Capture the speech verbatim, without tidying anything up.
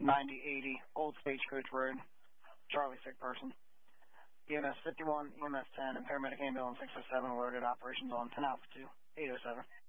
ninety eighty Old Stagecoach Road. Charlie, sick person. E M S fifty-one, E M S ten, and paramedic ambulance six oh seven alerted. Operations on ten Alpha two, eight oh seven.